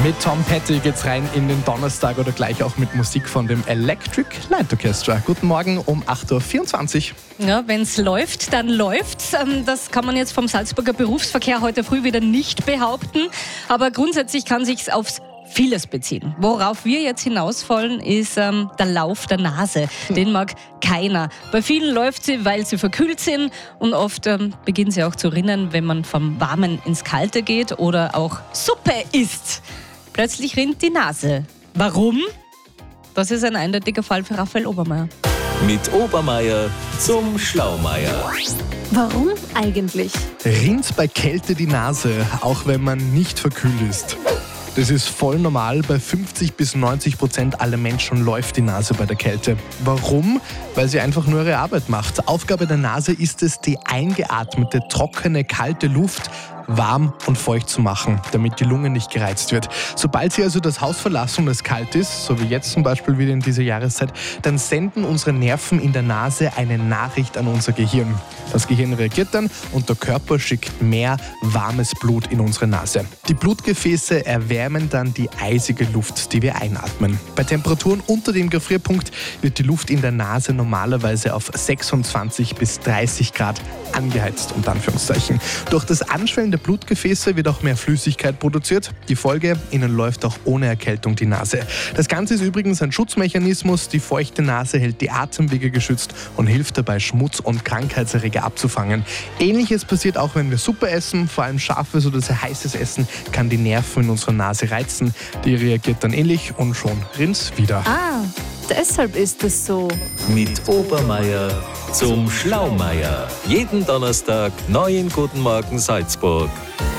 Mit Tom Petty geht's rein in den Donnerstag oder gleich auch mit Musik von dem Electric Light Orchestra. Guten Morgen um 8.24 Uhr. Ja, wenn es läuft, dann läuft's. Das kann man jetzt vom Salzburger Berufsverkehr heute früh wieder nicht behaupten. Aber grundsätzlich kann sich's aufs vieles beziehen. Worauf wir jetzt hinaus wollen, ist der Lauf der Nase. Den mag keiner. Bei vielen läuft sie, weil sie verkühlt sind und oft beginnen sie auch zu rinnen, wenn man vom Warmen ins Kalte geht oder auch Suppe isst. Plötzlich rinnt die Nase. Warum? Das ist ein eindeutiger Fall für Raphael Obermeier. Mit Obermeier zum Schlaumeier. Warum eigentlich? Rinnt bei Kälte die Nase, auch wenn man nicht verkühlt ist. Das ist voll normal. Bei 50-90% aller Menschen läuft die Nase bei der Kälte. Warum? Weil sie einfach nur ihre Arbeit macht. Aufgabe der Nase ist es, die eingeatmete, trockene, kalte Luft warm und feucht zu machen, damit die Lunge nicht gereizt wird. Sobald sie also das Haus verlassen und es kalt ist, so wie jetzt zum Beispiel wieder in dieser Jahreszeit, dann senden unsere Nerven in der Nase eine Nachricht an unser Gehirn. Das Gehirn reagiert dann und der Körper schickt mehr warmes Blut in unsere Nase. Die Blutgefäße erwärmen dann die eisige Luft, die wir einatmen. Bei Temperaturen unter dem Gefrierpunkt wird die Luft in der Nase normalerweise auf 26 bis 30 Grad angeheizt, unter Anführungszeichen. Durch das Anschwellen der Blutgefäße wird auch mehr Flüssigkeit produziert. Die Folge, ihnen läuft auch ohne Erkältung die Nase. Das Ganze ist übrigens ein Schutzmechanismus. Die feuchte Nase hält die Atemwege geschützt und hilft dabei, Schmutz und Krankheitserreger abzufangen. Ähnliches passiert auch, wenn wir Suppe essen. Vor allem scharfes oder sehr heißes Essen kann die Nerven in unserer Nase reizen. Die reagiert dann ähnlich und schon rinnt's wieder. Deshalb ist es so. Mit Obermeier zum Schlaumeier. Jeden Donnerstag neu in Guten Morgen Salzburg.